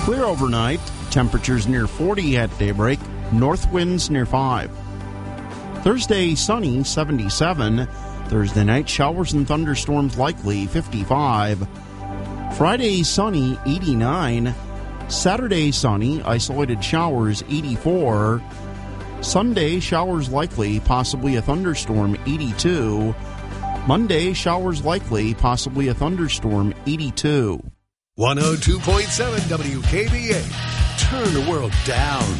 Clear overnight. Temperatures near 40 at daybreak. North winds near 5. Thursday, sunny, 77. Thursday night, showers and thunderstorms likely, 55. Friday, sunny, 89. Saturday, sunny, isolated showers, 84. Sunday, showers likely, possibly a thunderstorm, 82. Monday, showers likely, possibly a thunderstorm, 82. 102.7 WKBA. Turn the world down.